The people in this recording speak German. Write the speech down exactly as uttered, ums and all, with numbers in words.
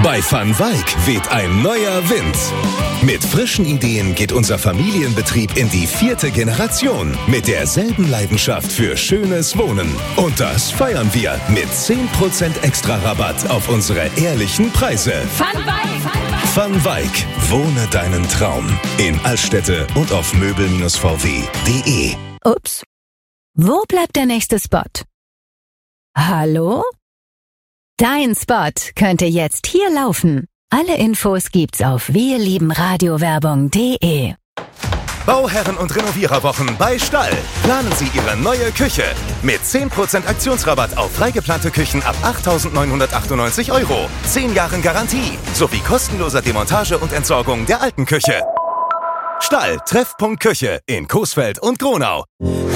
Bei Van Wyk weht ein neuer Wind. Mit frischen Ideen geht unser Familienbetrieb in die vierte Generation. Mit derselben Leidenschaft für schönes Wohnen. Und das feiern wir mit zehn Prozent extra Rabatt auf unsere ehrlichen Preise. Van Wyk. Van Wyk. Wohne deinen Traum. In Altstädte und auf möbel Bindestrich v w punkt de. Ups. Wo bleibt der nächste Spot? Hallo? Dein Spot könnte jetzt hier laufen. Alle Infos gibt's auf wirliebenradiowerbung punkt de. Bauherren und Renoviererwochen bei Stall. Planen Sie Ihre neue Küche. Mit zehn Prozent Aktionsrabatt auf freigeplante Küchen ab achttausendneunhundertachtundneunzig Euro. zehn Jahren Garantie. Sowie kostenloser Demontage und Entsorgung der alten Küche. Stall, Treffpunkt Küche in Coesfeld und Gronau.